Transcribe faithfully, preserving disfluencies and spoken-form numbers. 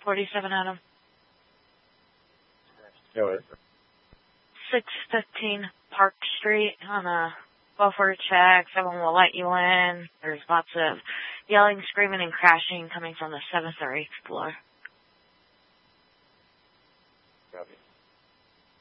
forty-seven Adam. Go ahead. six fifteen Park Street on a buffer check. Someone will let you in. There's lots of yelling, screaming, and crashing coming from the seventh or eighth floor. Copy.